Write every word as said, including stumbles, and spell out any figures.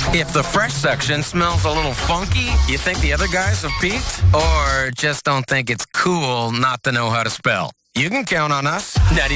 If the fresh section smells a little funky, you think the other guys have peaked? Or just don't think it's cool not to know how to spell? You can count on us. ninety